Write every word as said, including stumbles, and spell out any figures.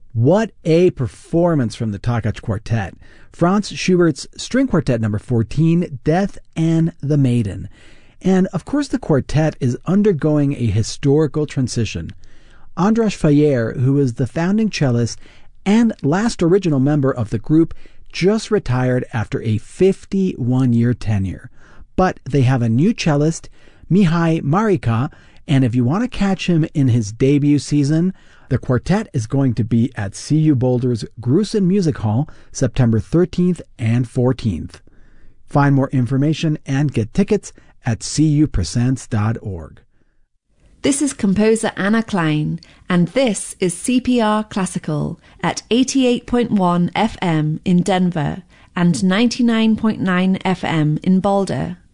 What a performance from the Takacs Quartet. Franz Schubert's String Quartet number fourteen, Death and the Maiden. And of course the quartet is undergoing a historical transition. Andras Fayer, who was the founding cellist and last original member of the group, just retired after a fifty-one-year tenure. But they have a new cellist, Mihai Marica, and if you want to catch him in his debut season, the quartet is going to be at C U Boulder's Grusin Music Hall September thirteenth and fourteenth. Find more information and get tickets at c u presents dot org. This is composer Anna Klein, and this is C P R Classical at eighty-eight point one F M in Denver and ninety-nine point nine F M in Boulder.